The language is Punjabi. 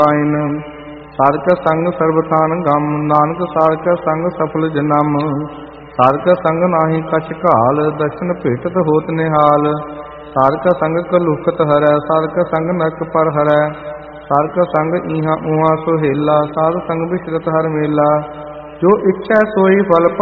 ਆਇਨ। ਸਾਧਕ ਸੰਗ ਸਰਬਥਾਨ ਗਮ, ਨਾਨਕ ਸਾਧਕ ਸੰਗ ਸਫਲ ਜਨਮ। ਸਾਧਕ ਸੰਗ ਨਾਹੀ ਕਛ ਘਾਲ, ਦਰਸ਼ਨ ਭੇਟਤ ਹੋਤ ਨਿਹਾਲ। ਸਾਧਕ ਸੰਗ ਕਲੁਖਤ ਹਰੈ, ਸਾਧਕ ਸੰਗ ਨਰਕ ਪਰ ਹਰੈ। ਸਾਧਕ ਸੰਗ ਈਹਾਂ ਊਹਾਂ ਸੁਹੇਲਾ, ਸਾਧ ਸੰਗ ਬਿਸਰਤ ਹਰ ਮੇਲਾ। ਜੋ ਇੱਛੈ ਸੋਈ ਫਲ